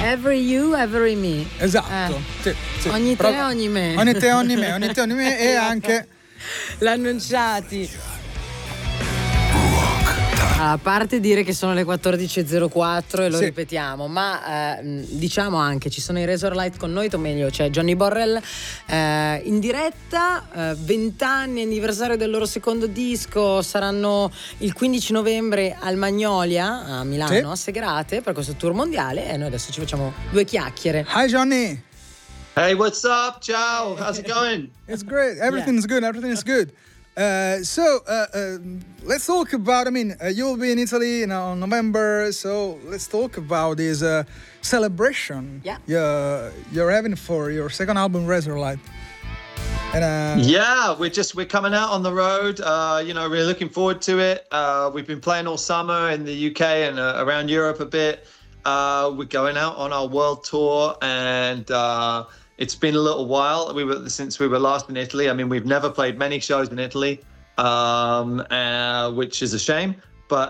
Every you, every me. Esatto. Sì. Ogni te, ogni me. Ogni te, ogni me e anche l'annunciati. A parte dire che sono le 14.04 e lo ripetiamo, ma diciamo anche ci sono i Razorlight con noi, o meglio c'è Johnny Borrell in diretta, 20 anni anniversario del loro secondo disco, saranno il 15 novembre al Magnolia a Milano, a Segrate, per questo tour mondiale, e noi adesso ci facciamo due chiacchiere. Hi Johnny. Hey, what's up? Ciao, how's it going? It's great, everything's good, everything is good. Let's talk about, you'll be in Italy in November, so let's talk about this celebration you're having for your second album, Razorlight. And, we're coming out on the road. We're looking forward to it. We've been playing all summer in the UK and around Europe a bit. We're going out on our world tour, and it's been a little while since we were last in Italy. I mean, we've never played many shows in Italy, which is a shame. But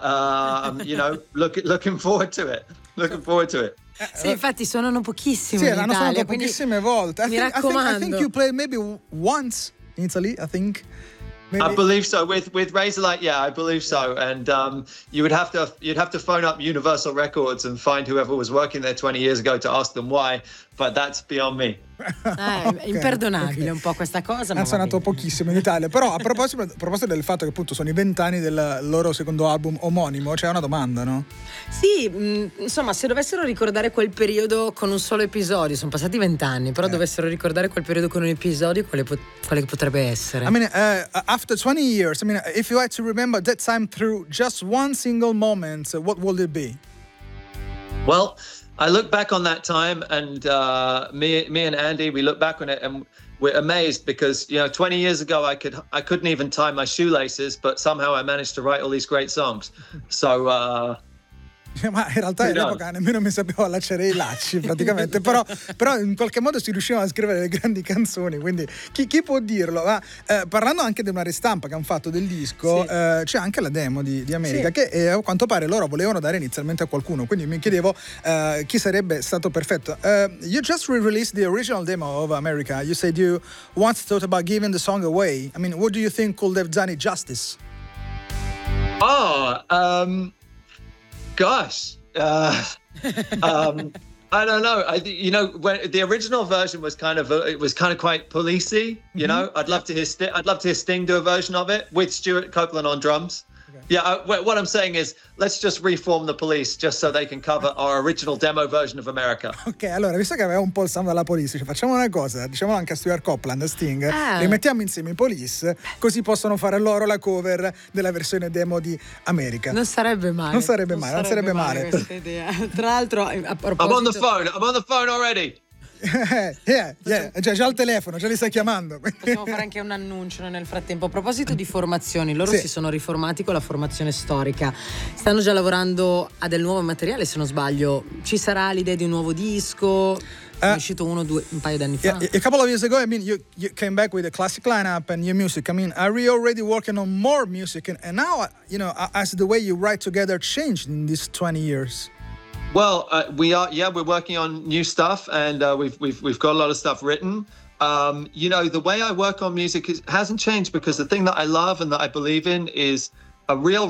looking forward to it. Looking forward to it. Sì, infatti suonano pochissimo in hanno Italia, suonato pochissime volte. Mi raccomando. I think you played maybe once in Italy, I think. Maybe. I believe so. With Razorlight, I believe so. And you'd have to phone up Universal Records and find whoever was working there 20 years ago to ask them why. But that's beyond me. Imperdonabile un po' questa cosa. Hanno suonato pochissimo in Italia. Però a proposito del fatto che appunto sono i 20 anni del loro secondo album omonimo, c'è una domanda, no? Sì, insomma, se dovessero ricordare quel periodo con un solo episodio, sono passati 20 anni, però dovessero ricordare quel periodo con un episodio, quale potrebbe essere? After 20 years, if you had to remember that time through just one single moment, what would it be? Well, I look back on that time, and me and Andy, we look back on it and we're amazed because 20 years ago I couldn't even tie my shoelaces, but somehow I managed to write all these great songs. So ma in realtà all'epoca nemmeno mi sapevo allacciare i lacci praticamente, però in qualche modo si riuscivano a scrivere le grandi canzoni, quindi chi può dirlo? Ma parlando anche di una ristampa che hanno fatto del disco, c'è anche la demo di America che a quanto pare loro volevano dare inizialmente a qualcuno, quindi mi chiedevo chi sarebbe stato perfetto. You just re-released the original demo of America. You said you once thought about giving the song away. What do you think could have done it justice? Gosh, I don't know. When the original version was kind of quite policey. I'd love to hear Sting do a version of it with Stuart Copeland on drums. Okay. Yeah, what I'm saying is let's just reform the Police just so they can cover our original demo version of America. Ok, allora, visto che aveva un po' il sound della Police, facciamo una cosa, diciamolo anche a Stuart Copeland, a Sting, li mettiamo insieme i Police, così possono fare loro la cover della versione demo di America. Non sarebbe male. Non sarebbe male. Questa idea. Tra l'altro, a proposito... I'm on the phone already. Già al telefono, già li stai chiamando. Possiamo fare anche un annuncio nel frattempo. A proposito di formazioni, loro si sono riformati con la formazione storica, stanno già lavorando a del nuovo materiale, se non sbaglio. Ci sarà l'idea di un nuovo disco? È uscito un paio d'anni fa. A couple of years ago, you came back with a classic lineup and new music. Are we already working on more music? And now, as the way you write together changed in these 20 years? Well, we are. Yeah, we're working on new stuff, and we've got a lot of stuff written. The way I work on music hasn't changed because the thing that I love and that I believe in is a real